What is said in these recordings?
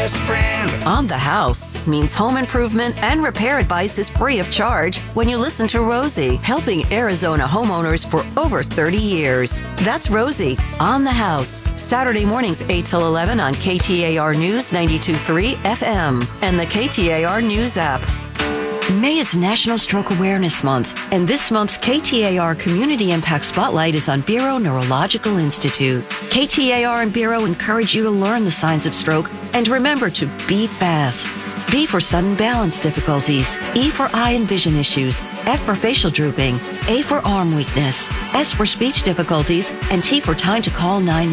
best friend. On the House means home improvement and repair advice is free of charge when you listen to Rosie, helping Arizona homeowners for over 30 years. That's Rosie on the House. Saturday mornings 8 till 11 on KTAR News 92.3 FM and the KTAR News app. May is National Stroke Awareness Month, and this month's KTAR Community Impact Spotlight is on Bureau Neurological Institute. KTAR and Bureau encourage you to learn the signs of stroke and remember to be fast. B for sudden balance difficulties, E for eye and vision issues, F for facial drooping, A for arm weakness, S for speech difficulties, and T for time to call 911.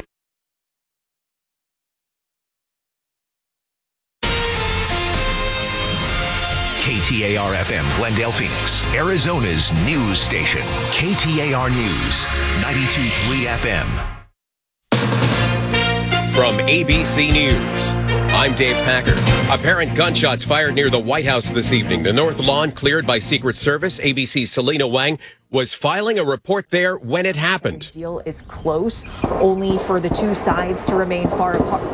KTAR FM Glendale, Phoenix, Arizona's news station. KTAR News, 92.3 FM. From ABC News, I'm Dave Packer. Apparent gunshots fired near the White House this evening. The North Lawn cleared by Secret Service. ABC's Selena Wang was filing a report there when it happened. The deal is close, only for the two sides to remain far apart.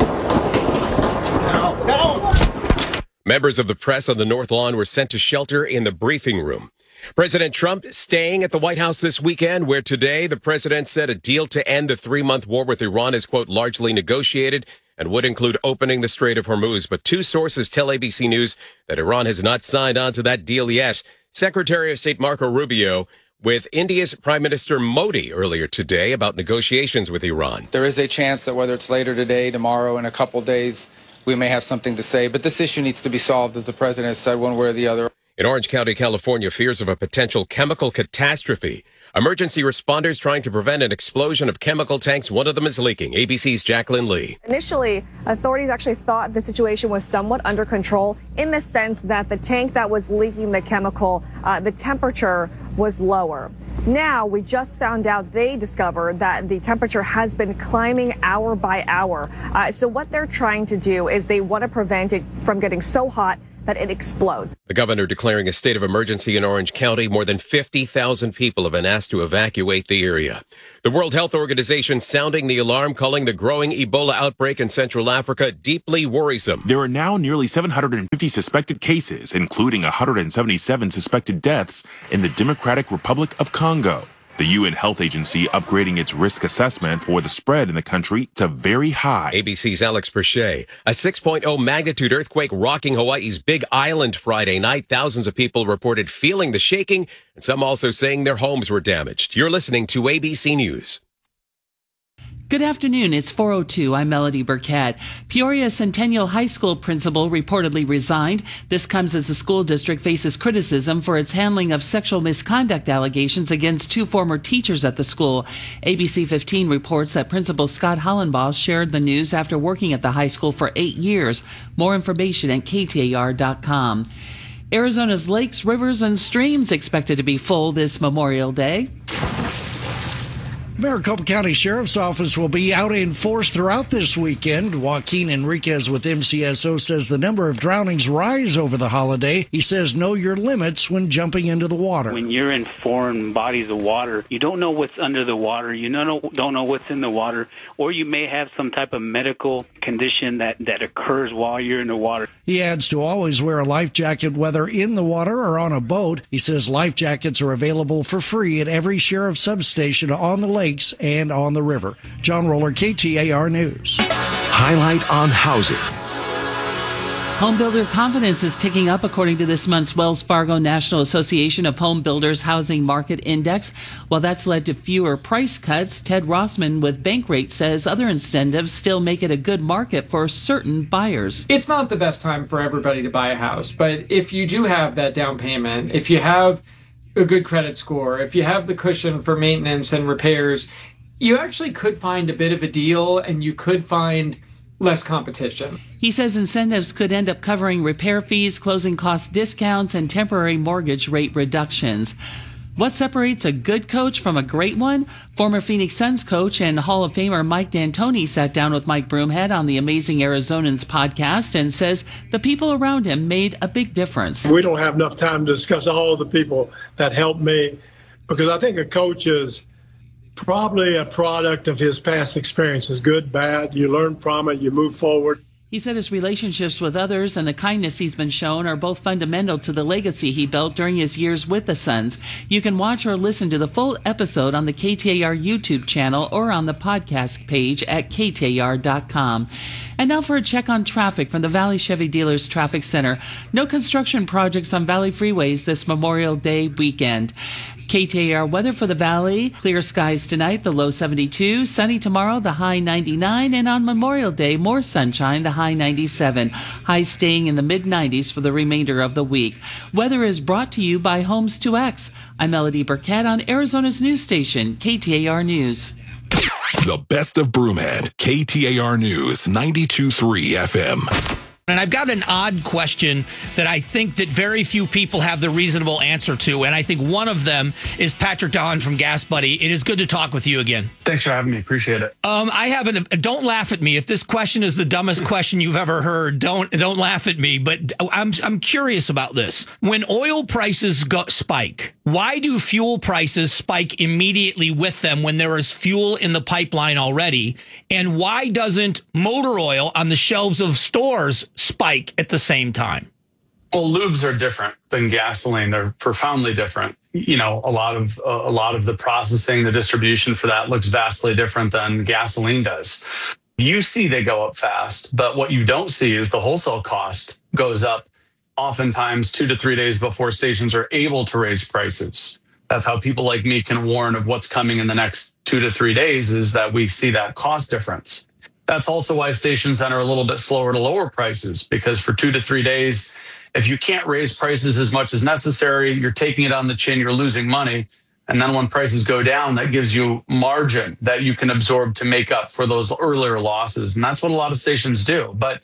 No. Members of the press on the North Lawn were sent to shelter in the briefing room. President Trump staying at the White House this weekend, where today the president said a deal to end the 3-month war with Iran is, quote, largely negotiated and would include opening the Strait of Hormuz. But two sources tell ABC News that Iran has not signed on to that deal yet. Secretary of State Marco Rubio with India's Prime Minister Modi earlier today about negotiations with Iran. There is a chance that whether it's later today, tomorrow, in a couple days, we may have something to say, but this issue needs to be solved, as the president has said, one way or the other. In Orange County, California, fears of a potential chemical catastrophe. Emergency responders trying to prevent an explosion of chemical tanks. One of them is leaking. ABC's Jacqueline Lee. Initially, authorities actually thought the situation was somewhat under control in the sense that the tank that was leaking the chemical, the temperature was lower. Now, we just found out they discovered that the temperature has been climbing hour by hour. So what they're trying to do is they want to prevent it from getting so hot that it explodes. The governor declaring a state of emergency in Orange County. More than 50,000 people have been asked to evacuate the area. The World Health Organization sounding the alarm, calling the growing Ebola outbreak in Central Africa deeply worrisome. There are now nearly 750 suspected cases, including 177 suspected deaths in the Democratic Republic of Congo. The UN Health Agency upgrading its risk assessment for the spread in the country to very high. ABC's Alex Perche. A 6.0 magnitude earthquake rocking Hawaii's Big Island Friday night. Thousands of people reported feeling the shaking, and some also saying their homes were damaged. You're listening to ABC News. Good afternoon. It's 4:02. I'm Melody Burkett. Peoria Centennial High School principal reportedly resigned. This comes as the school district faces criticism for its handling of sexual misconduct allegations against two former teachers at the school. ABC 15 reports that Principal Scott Hollenboss shared the news after working at the high school for 8 years. More information at KTAR.com. Arizona's lakes, rivers, and streams expected to be full this Memorial Day. Maricopa County Sheriff's Office will be out in force throughout this weekend. Joaquin Enriquez with MCSO says the number of drownings rise over the holiday. He says know your limits when jumping into the water. When you're in foreign bodies of water, you don't know what's under the water, you don't know what's in the water, or you may have some type of medical condition that occurs while you're in the water. He adds to always wear a life jacket whether in the water or on a boat. He says life jackets are available for free at every sheriff's substation on the lake and on the river. John Roller, KTAR News. Highlight on housing. Homebuilder confidence is ticking up according to this month's Wells Fargo National Association of Home Builders Housing Market Index. While that's led to fewer price cuts, Ted Rossman with Bankrate says other incentives still make it a good market for certain buyers. It's not the best time for everybody to buy a house, but if you do have that down payment, if you have a good credit score, if you have the cushion for maintenance and repairs, you actually could find a bit of a deal and you could find less competition. He says incentives could end up covering repair fees, closing cost discounts, and temporary mortgage rate reductions. What separates a good coach from a great one? Former Phoenix Suns coach and Hall of Famer Mike D'Antoni sat down with Mike Broomhead on the Amazing Arizonans podcast and says the people around him made a big difference. We don't have enough time to discuss all the people that helped me, because I think a coach is probably a product of his past experiences, good, bad. You learn from it, you move forward. He said his relationships with others and the kindness he's been shown are both fundamental to the legacy he built during his years with the Suns. You can watch or listen to the full episode on the KTAR YouTube channel or on the podcast page at KTAR.com. And now for a check on traffic from the Valley Chevy Dealers Traffic Center. No construction projects on Valley freeways this Memorial Day weekend. KTAR weather for the Valley. Clear skies tonight, the low 72. Sunny tomorrow, the high 99. And on Memorial Day, more sunshine, the high 97. Highs staying in the mid-90s for the remainder of the week. Weather is brought to you by Homes 2X. I'm Melody Burkett on Arizona's news station, KTAR News. The best of Broomhead, KTAR News, 92.3 FM. And I've got an odd question that I think that very few people have the reasonable answer to. And I think one of them is Patrick Dawn from Gas Buddy. It is good to talk with you again. Thanks for having me. Appreciate it. Don't laugh at me. If this question is the dumbest question you've ever heard, don't laugh at me. But I'm curious about this. When oil prices spike, why do fuel prices spike immediately with them when there is fuel in the pipeline already? And why doesn't motor oil on the shelves of stores spike at the same time? Well, lubes are different than gasoline. They're profoundly different. You know, a lot of the processing, the distribution for that looks vastly different than gasoline does. You see they go up fast, but what you don't see is the wholesale cost goes up oftentimes 2 to 3 days before stations are able to raise prices. That's how people like me can warn of what's coming in the next 2 to 3 days, is that we see that cost difference. That's also why stations then are a little bit slower to lower prices, because for 2 to 3 days, if you can't raise prices as much as necessary, you're taking it on the chin, you're losing money. And then when prices go down, that gives you margin that you can absorb to make up for those earlier losses. And that's what a lot of stations do. But,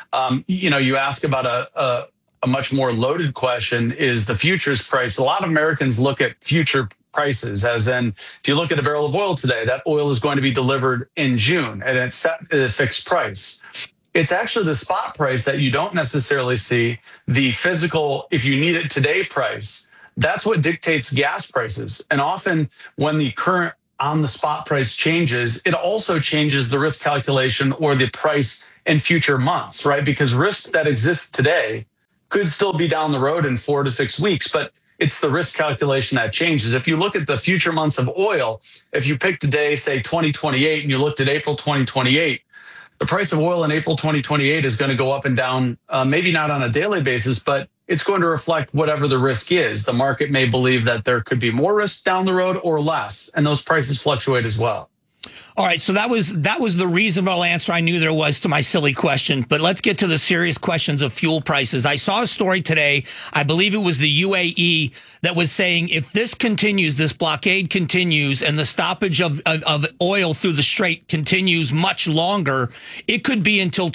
you ask about a much more loaded question, is the futures price. A lot of Americans look at future prices, as in, if you look at a barrel of oil today, that oil is going to be delivered in June and it's set at a fixed price. It's actually the spot price that you don't necessarily see, the physical, if you need it today price. That's what dictates gas prices. And often when the current on the spot price changes, it also changes the risk calculation or the price in future months, right? Because risk that exists today could still be down the road in 4 to 6 weeks, but it's the risk calculation that changes. If you look at the future months of oil, if you pick today, say 2028, and you looked at April 2028, the price of oil in April 2028 is going to go up and down, maybe not on a daily basis, but it's going to reflect whatever the risk is. The market may believe that there could be more risk down the road or less, and those prices fluctuate as well. All right, so that was the reasonable answer I knew there was to my silly question. But let's get to the serious questions of fuel prices. I saw a story today, I believe it was the UAE, that was saying if this continues, this blockade continues, and the stoppage of oil through the strait continues much longer, it could be until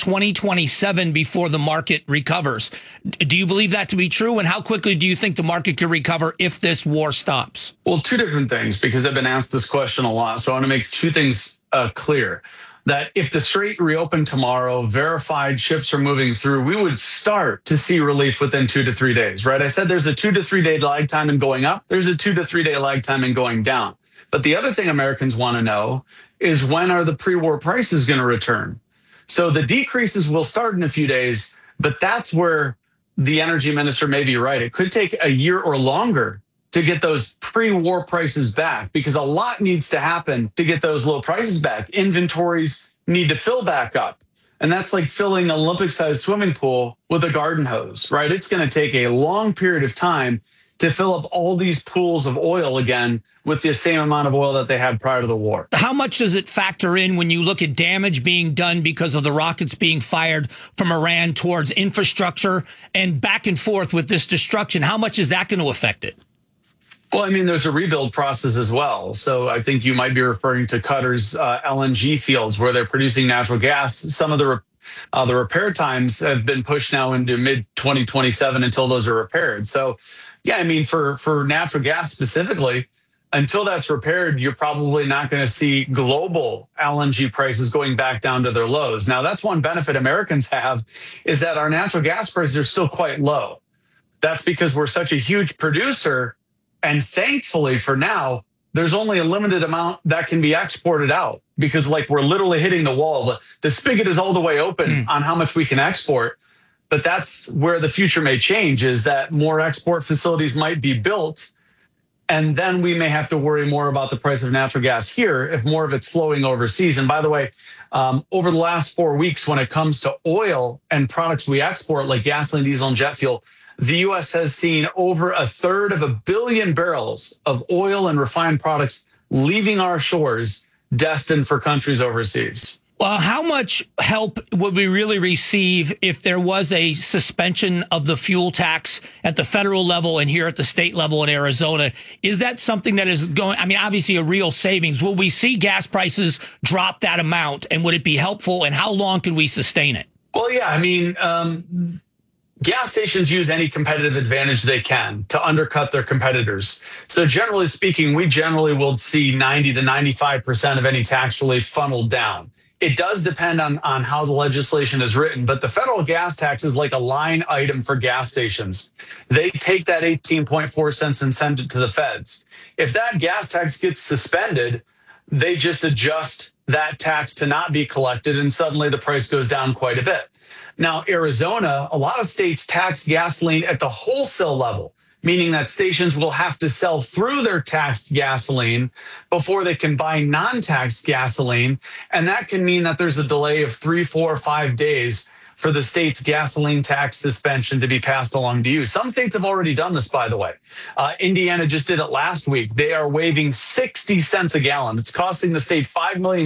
2027 before the market recovers. Do you believe that to be true? And how quickly do you think the market could recover if this war stops? Well, two different things, because I've been asked this question a lot. So I want to make two things clear. That if the strait reopened tomorrow, verified ships are moving through, we would start to see relief within 2 to 3 days, right? I said there's a 2 to 3 day lag time in going up. There's a 2 to 3 day lag time in going down. But the other thing Americans want to know is, when are the pre-war prices going to return? So the decreases will start in a few days, but that's where the energy minister may be right. It could take a year or longer to get those pre-war prices back, because a lot needs to happen to get those low prices back. Inventories need to fill back up. And that's like filling an Olympic-sized swimming pool with a garden hose, right? It's going to take a long period of time to fill up all these pools of oil again with the same amount of oil that they had prior to the war. How much does it factor in when you look at damage being done because of the rockets being fired from Iran towards infrastructure and back and forth with this destruction? How much is that going to affect it? Well, I mean, there's a rebuild process as well. So I think you might be referring to Qatar's LNG fields, where they're producing natural gas. Some of the repair times have been pushed now into mid-2027 until those are repaired. So, yeah, I mean, for natural gas specifically, until that's repaired, you're probably not going to see global LNG prices going back down to their lows. Now, that's one benefit Americans have, is that our natural gas prices are still quite low. That's because we're such a huge producer. And thankfully, for now, there's only a limited amount that can be exported out because like we're literally hitting the wall. The spigot is all the way open on how much we can export. But that's where the future may change, is that more export facilities might be built. And then we may have to worry more about the price of natural gas here if more of it's flowing overseas. And by the way, over the last 4 weeks, when it comes to oil and products we export like gasoline, diesel, and jet fuel, the U.S. has seen over 1/3 of a billion barrels of oil and refined products leaving our shores destined for countries overseas. Well, how much help would we really receive if there was a suspension of the fuel tax at the federal level and here at the state level in Arizona? Is that something that is going, I mean, obviously a real savings? Will we see gas prices drop that amount, and would it be helpful, and how long could we sustain it? Well, yeah, I mean, gas stations use any competitive advantage they can to undercut their competitors. So generally speaking, we generally will see 90 to 95% of any tax relief funneled down. It does depend on how the legislation is written, but the federal gas tax is like a line item for gas stations. They take that 18.4 cents and send it to the feds. If that gas tax gets suspended, they just adjust that tax to not be collected, and suddenly the price goes down quite a bit. Now, Arizona, a lot of states tax gasoline at the wholesale level, meaning that stations will have to sell through their taxed gasoline before they can buy non-taxed gasoline. And that can mean that there's a delay of 3, 4, 5 days for the state's gasoline tax suspension to be passed along to you. Some states have already done this, by the way. Indiana just did it last week. They are waiving 60 cents a gallon. It's costing the state $5 million.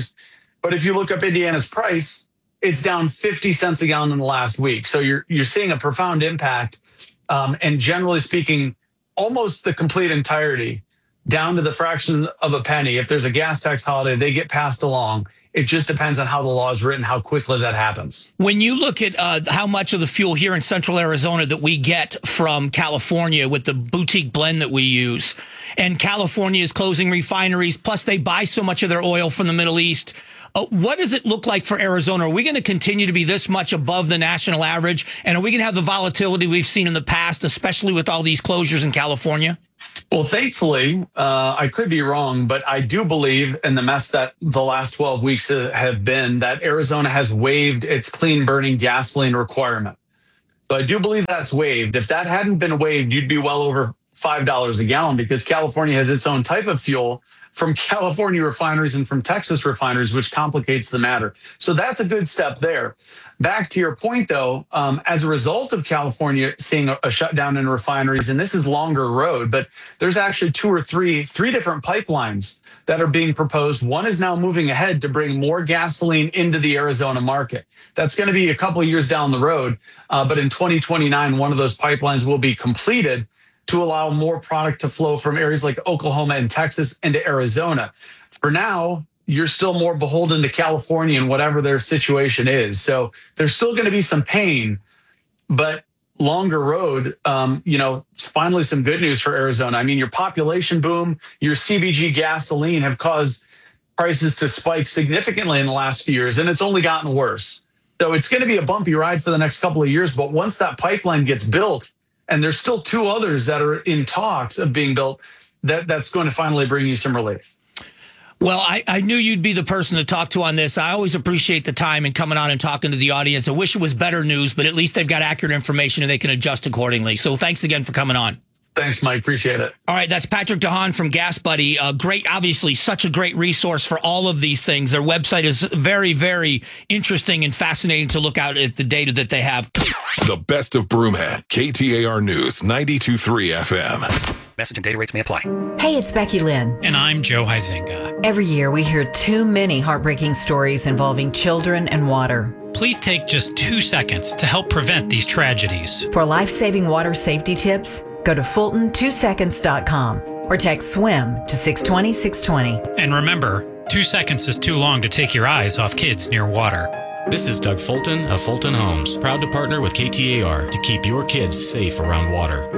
But if you look up Indiana's price, it's down 50 cents a gallon in the last week. So you're seeing a profound impact. And generally speaking, almost the complete entirety, down to the fraction of a penny. If there's a gas tax holiday, they get passed along. It just depends on how the law is written, how quickly that happens. When you look at how much of the fuel here in central Arizona that we get from California with the boutique blend that we use, and California is closing refineries, plus they buy so much of their oil from the Middle East, what does it look like for Arizona? Are we going to continue to be this much above the national average? And are we going to have the volatility we've seen in the past, especially with all these closures in California? Well, thankfully, I could be wrong, but I do believe in the mess that the last 12 weeks have been, that Arizona has waived its clean burning gasoline requirement. So I do believe that's waived. If that hadn't been waived, you'd be well over $5 a gallon, because California has its own type of fuel from California refineries and from Texas refineries, which complicates the matter. So that's a good step there. Back to your point, though, as a result of California seeing a shutdown in refineries, and this is longer road, but there's actually three different pipelines that are being proposed. One is now moving ahead to bring more gasoline into the Arizona market. That's going to be a couple of years down the road, but in 2029, one of those pipelines will be completed to allow more product to flow from areas like Oklahoma and Texas into Arizona. For now, you're still more beholden to California and whatever their situation is. So there's still going to be some pain, but longer road, it's finally some good news for Arizona. I mean, your population boom, your CBG gasoline have caused prices to spike significantly in the last few years, and it's only gotten worse. So it's going to be a bumpy ride for the next couple of years, but once that pipeline gets built, and there's still 2 others that are in talks of being built, that's going to finally bring you some relief. Well, I knew you'd be the person to talk to on this. I always appreciate the time and coming on and talking to the audience. I wish it was better news, but at least they've got accurate information and they can adjust accordingly. So thanks again for coming on. Thanks, Mike. Appreciate it. All right, that's Patrick DeHaan from Gas Buddy. Great, obviously, such a great resource for all of these things. Their website is very, very interesting and fascinating to look out at the data that they have. The best of Broomhead, KTAR News, 92.3 FM. Message and data rates may apply. Hey, it's Becky Lynn. And I'm Joe Huizinga. Every year we hear too many heartbreaking stories involving children and water. Please take just 2 seconds to help prevent these tragedies. For life-saving water safety tips, go to Fulton2seconds.com or text SWIM to 620-620. And remember, 2 seconds is too long to take your eyes off kids near water. This is Doug Fulton of Fulton Homes, proud to partner with KTAR to keep your kids safe around water.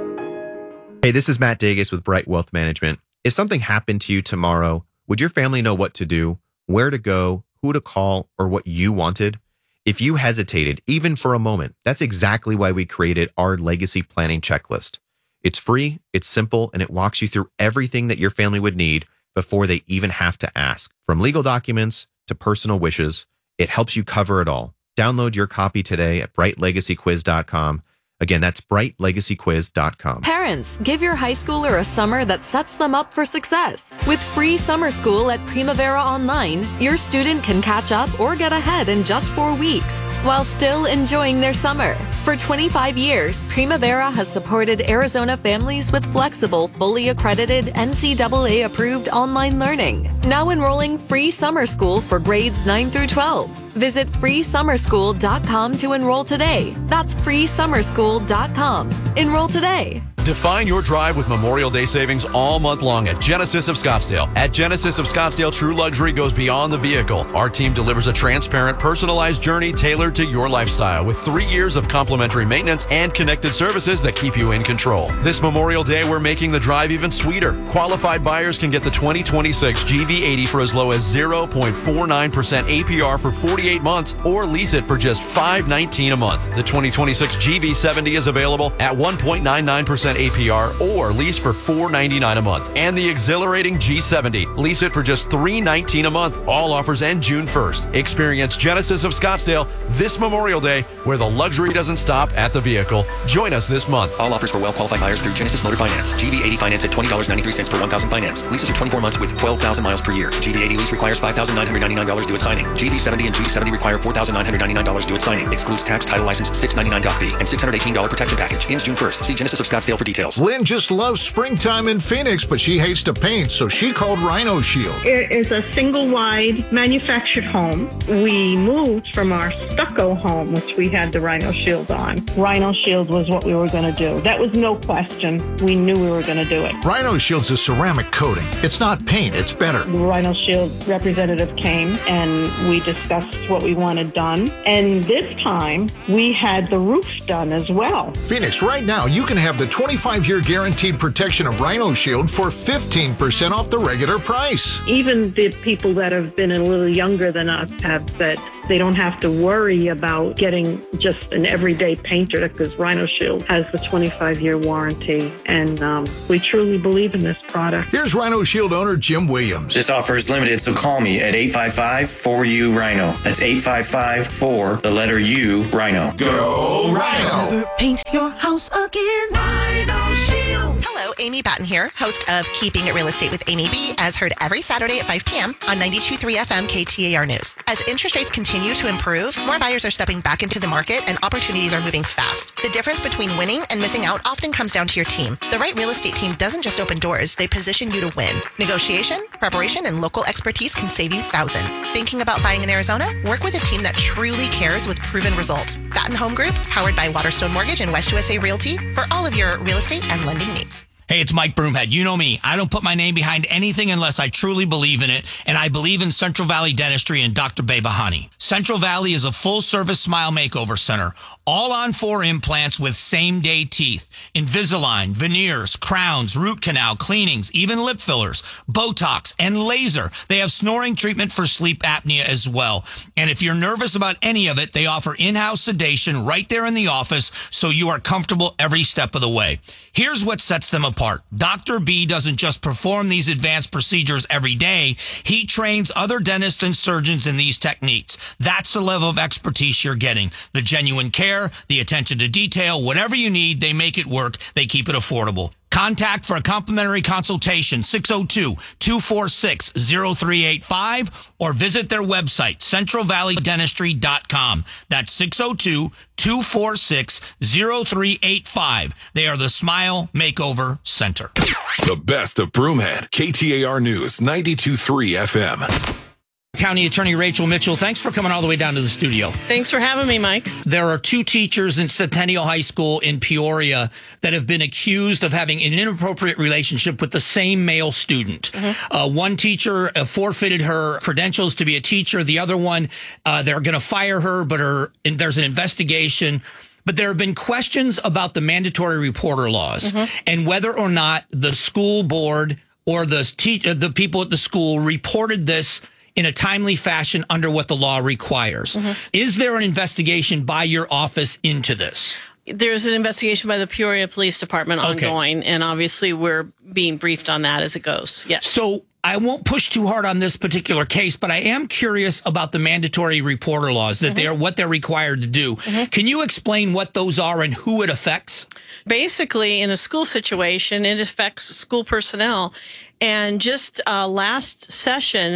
Hey, this is Matt Dagas with Bright Wealth Management. If something happened to you tomorrow, would your family know what to do, where to go, who to call, or what you wanted? If you hesitated, even for a moment, that's exactly why we created our legacy planning checklist. It's free, it's simple, and it walks you through everything that your family would need before they even have to ask. From legal documents to personal wishes, it helps you cover it all. Download your copy today at brightlegacyquiz.com. Again, that's brightlegacyquiz.com. Parents, give your high schooler a summer that sets them up for success. With free summer school at Primavera Online, your student can catch up or get ahead in just 4 weeks while still enjoying their summer. For 25 years, Primavera has supported Arizona families with flexible, fully accredited, NCAA-approved online learning. Now enrolling free summer school for grades 9 through 12. Visit freesummerschool.com to enroll today. That's freesummerschool.com. Enroll today. Define your drive with Memorial Day savings all month long at Genesis of Scottsdale. At Genesis of Scottsdale, true luxury goes beyond the vehicle. Our team delivers a transparent, personalized journey tailored to your lifestyle with 3 years of complimentary maintenance and connected services that keep you in control. This Memorial Day, we're making the drive even sweeter. Qualified buyers can get the 2026 GV80 for as low as 0.49% APR for 48 months or lease it for just $519 a month. The 2026 GV70 is available at 1.99% APR or lease for $499 a month. And the exhilarating G70, lease it for just $319 a month. All offers end June 1st. Experience Genesis of Scottsdale this Memorial Day, where the luxury doesn't stop at the vehicle. Join us this month. All offers for well-qualified buyers through Genesis Motor Finance. GV80 finance at $20.93 per 1,000 finance. Leases are 24 months with 12,000 miles per year. GV80 lease requires $5,999 due at signing. GV70 and G70 require $4,999 due at signing. Excludes tax, title license, $699 doc fee, and $618 protection package. Ends June 1st. See Genesis of Scottsdale for details. Lynn just loves springtime in Phoenix, but she hates to paint, so she called Rhino Shield. It is a single-wide manufactured home. We moved from our stucco home, which we had the Rhino Shield on. Rhino Shield was what we were going to do. That was no question. We knew we were going to do it. Rhino Shield's a ceramic coating. It's not paint, it's better. The Rhino Shield representative came and we discussed what we wanted done. And this time, we had the roof done as well. Phoenix, right now, you can have the 25-year guaranteed protection of Rhino Shield for 15% off the regular price. Even the people that have been a little younger than us have said they don't have to worry about getting just an everyday painter because Rhino Shield has the 25-year warranty. And we truly believe in this product. Here's Rhino Shield owner Jim Williams. This offer is limited, so call me at 855-4U-RHINO. That's 855-4, the letter U, Rhino. Go Rhino! Never paint your house again. Rhino Shield. Hello, Amy Batten here, host of Keeping It Real Estate with Amy B, as heard every Saturday at 5 p.m. on 92.3 FM KTAR News. As interest rates continue to improve, more buyers are stepping back into the market and opportunities are moving fast. The difference between winning and missing out often comes down to your team. The right real estate team doesn't just open doors, they position you to win. Negotiation, preparation, and local expertise can save you thousands. Thinking about buying in Arizona? Work with a team that truly cares with proven results. Batten Home Group, powered by Waterstone Mortgage and West USA Realty, for all of your real estate and lending needs. Hey, it's Mike Broomhead. You know me. I don't put my name behind anything unless I truly believe in it, and I believe in Central Valley Dentistry and Dr. Behbahani. Central Valley is a full-service smile makeover center, all on 4 implants with same-day teeth, Invisalign, veneers, crowns, root canal, cleanings, even lip fillers, Botox, and laser. They have snoring treatment for sleep apnea as well. And if you're nervous about any of it, they offer in-house sedation right there in the office so you are comfortable every step of the way. Here's what sets them apart. Dr. B doesn't just perform these advanced procedures every day. He trains other dentists and surgeons in these techniques. That's the level of expertise you're getting. The genuine care, the attention to detail, whatever you need, they make it work. They keep it affordable. Contact for a complimentary consultation, 602-246-0385, or visit their website, centralvalleydentistry.com. That's 602-246-0385. They are the Smile Makeover Center. The best of Broomhead, KTAR News, 92.3 FM. County Attorney Rachel Mitchell, thanks for coming all the way down to the studio. Thanks for having me, Mike. There are 2 teachers in Centennial High School in Peoria that have been accused of having an inappropriate relationship with the same male student. Mm-hmm. One teacher forfeited her credentials to be a teacher. The other one, they're going to fire her, but there's an investigation. But there have been questions about the mandatory reporter laws and whether or not the school board or the people at the school reported this in a timely fashion under what the law requires. Is there an investigation by your office into this? There's an investigation by the Peoria Police Department ongoing, and obviously we're being briefed on that as it goes. Yes. So I won't push too hard on this particular case, but I am curious about the mandatory reporter laws, that what they're required to do. Can you explain what those are and who it affects? Basically, in a school situation, it affects school personnel. And just last session,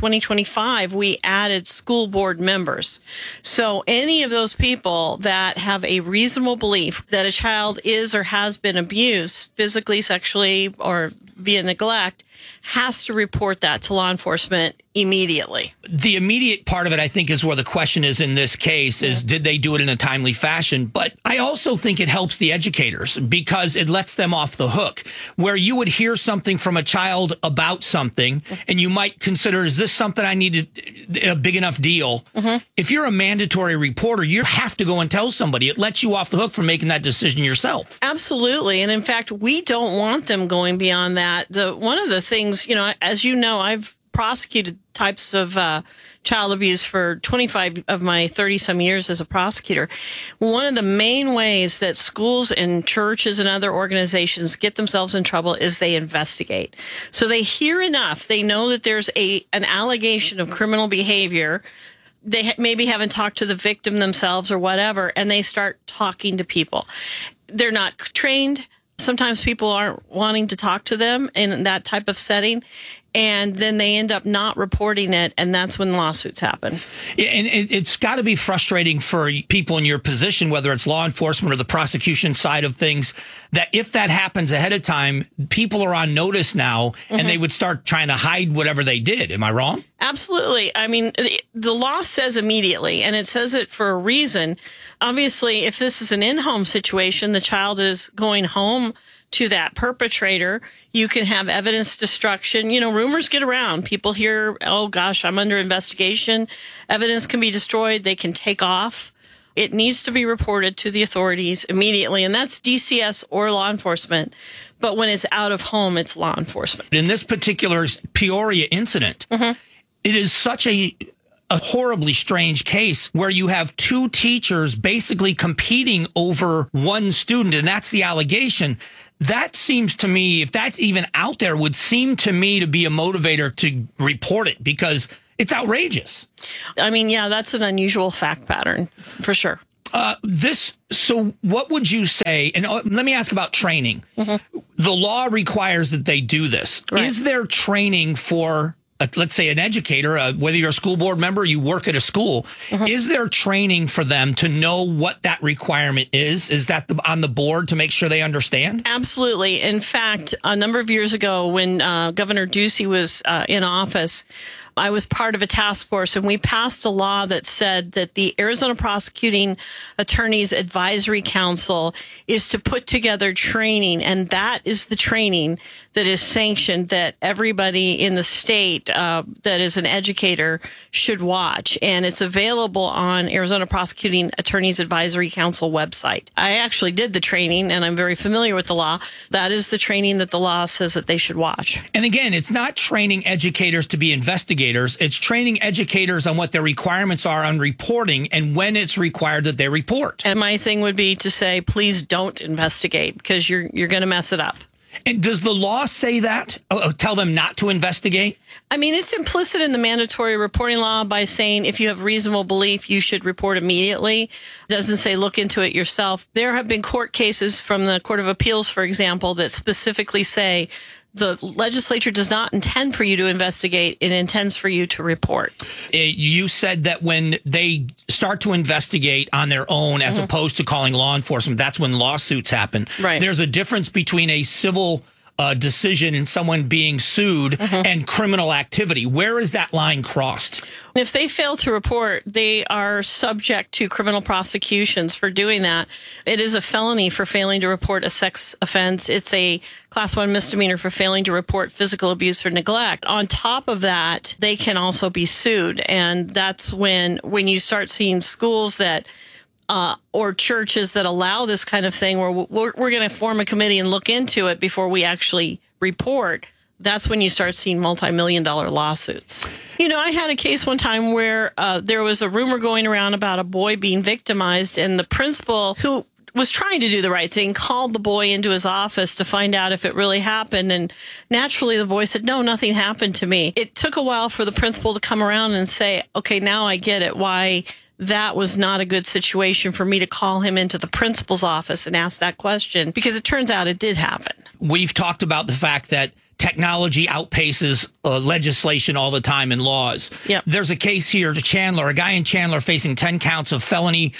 2025, we added school board members. So any of those people that have a reasonable belief that a child is or has been abused physically, sexually, or via neglect has to report that to law enforcement immediately. The immediate part of it, I think, is where the question is in this case, is did they do it in a timely fashion? But I also think it helps the educators because it lets them off the hook. Where you would hear something from a child about something and you might consider, is this something I needed, a big enough deal? If you're a mandatory reporter, you have to go and tell somebody. It lets you off the hook from making that decision yourself. Absolutely. And in fact, we don't want them going beyond that. One of the things, as you know, I've prosecuted types of child abuse for 25 of my 30-some years as a prosecutor. One of the main ways that schools and churches and other organizations get themselves in trouble is they investigate. So they hear enough. They know that there's an allegation of criminal behavior. They maybe haven't talked to the victim themselves or whatever, and they start talking to people. They're not trained. Sometimes people aren't wanting to talk to them in that type of setting. And then they end up not reporting it, and that's when lawsuits happen. And it's got to be frustrating for people in your position, whether it's law enforcement or the prosecution side of things, that if that happens ahead of time, people are on notice now, and they would start trying to hide whatever they did. Am I wrong? Absolutely. I mean, the law says immediately, and it says it for a reason. Obviously, if this is an in-home situation, the child is going home to that perpetrator. You can have evidence destruction. Rumors get around. People hear, oh gosh, I'm under investigation. Evidence can be destroyed. They can take off. It needs to be reported to the authorities immediately, and that's DCS or law enforcement. But when it's out of home, it's law enforcement. In this particular Peoria incident, it is such a horribly strange case where you have two teachers basically competing over one student, and that's the allegation. That seems to me, if that's even out there, would seem to me to be a motivator to report it because it's outrageous. I mean, yeah, that's an unusual fact pattern for sure. So what would you say? And let me ask about training. The law requires that they do this. Right. Is there training for, let's say, an educator, whether you're a school board member, or you work at a school, is there training for them to know what that requirement is? Is that on the board to make sure they understand? Absolutely. In fact, a number of years ago when Governor Ducey was in office, I was part of a task force, and we passed a law that said that the Arizona Prosecuting Attorneys Advisory Council is to put together training, and that is the training that is sanctioned that everybody in the state that is an educator should watch. And it's available on Arizona Prosecuting Attorneys Advisory Council website. I actually did the training, and I'm very familiar with the law. That is the training that the law says that they should watch. And again, it's not training educators to be investigators. It's training educators on what their requirements are on reporting and when it's required that they report. And my thing would be to say, please don't investigate because you're going to mess it up. And does the law say that? Tell them not to investigate? I mean, it's implicit in the mandatory reporting law by saying if you have reasonable belief, you should report immediately. It doesn't say look into it yourself. There have been court cases from the Court of Appeals, for example, that specifically say the legislature does not intend for you to investigate. It intends for you to report. You said that when they start to investigate on their own, as opposed to calling law enforcement, that's when lawsuits happen. Right. There's a difference between a civil decision and someone being sued and criminal activity. Where is that line crossed? If they fail to report, they are subject to criminal prosecutions for doing that. It is a felony for failing to report a sex offense. It's a Class 1 misdemeanor for failing to report physical abuse or neglect. On top of that, they can also be sued. And that's when you start seeing schools that or churches that allow this kind of thing where we're going to form a committee and look into it before we actually report. That's when you start seeing multi-million-dollar lawsuits. I had a case one time where there was a rumor going around about a boy being victimized, and the principal, who was trying to do the right thing, called the boy into his office to find out if it really happened. And naturally, the boy said, no, nothing happened to me. It took a while for the principal to come around and say, okay, now I get it, why that was not a good situation for me to call him into the principal's office and ask that question, because it turns out it did happen. We've talked about the fact that technology outpaces legislation all the time in laws. Yep. There's a case here to Chandler, a guy in Chandler facing 10 counts of felony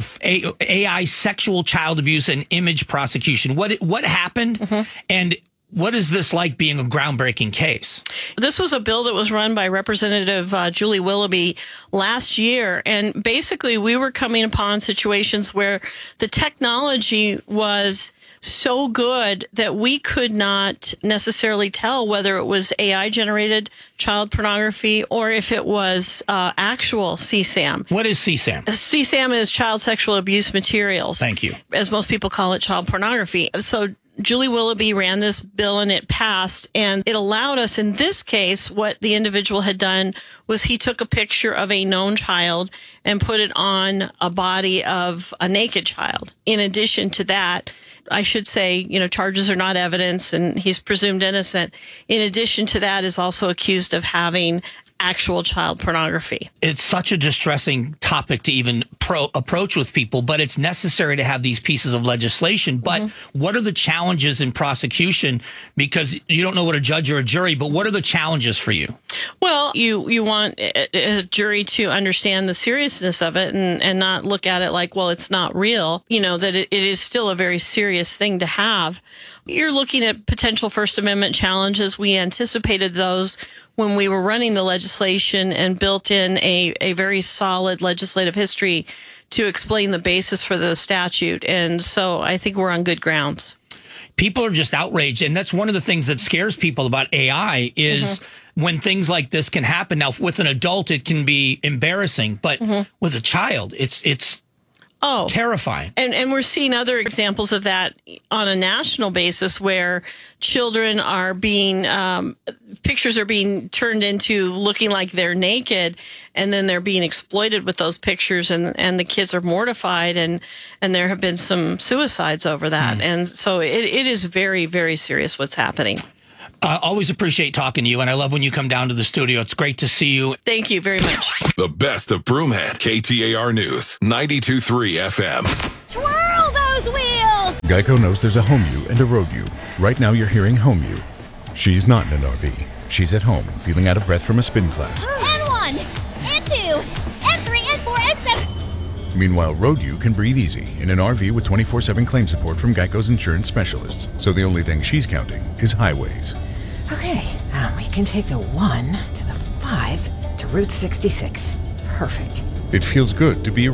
AI sexual child abuse and image prosecution. What happened? And what is this like being a groundbreaking case? This was a bill that was run by Representative Julie Willoughby last year. And basically, we were coming upon situations where the technology was so good that we could not necessarily tell whether it was AI-generated child pornography or if it was actual CSAM. What is CSAM? CSAM is child sexual abuse materials. Thank you. As most people call it, child pornography. So Julie Willoughby ran this bill and it passed, and it allowed us, in this case, what the individual had done was he took a picture of a known child and put it on a body of a naked child. In addition to that, I should say, charges are not evidence and he's presumed innocent. In addition to that, is also accused of having actual child pornography. It's such a distressing topic to even approach with people, but it's necessary to have these pieces of legislation. But what are the challenges in prosecution? Because you don't know what a judge or a jury, but what are the challenges for you? Well, you want a jury to understand the seriousness of it and not look at it like, well, it's not real, that it is still a very serious thing to have. You're looking at potential First Amendment challenges. We anticipated those when we were running the legislation and built in a very solid legislative history to explain the basis for the statute. And so I think we're on good grounds. People are just outraged. And that's one of the things that scares people about AI is when things like this can happen. Now, with an adult, it can be embarrassing, but with a child, it's terrifying. And we're seeing other examples of that on a national basis where children are being, pictures are being turned into looking like they're naked, and then they're being exploited with those pictures, and the kids are mortified, and there have been some suicides over that. And so it is very, very serious what's happening. Always appreciate talking to you, and I love when you come down to the studio. It's great to see you. Thank you very much. The best of Broomhead, KTAR News, 92.3 FM. Twirl those wheels! Geico knows there's a home you and a road you. Right now you're hearing home you. She's not in an RV. She's at home, feeling out of breath from a spin class. And 1, and 2, and 3, and 4, and 7. Meanwhile, road you can breathe easy in an RV with 24/7 claim support from Geico's insurance specialists. So the only thing she's counting is highways. Okay, we can take the 1 to the 5 to Route 66. Perfect. It feels good to be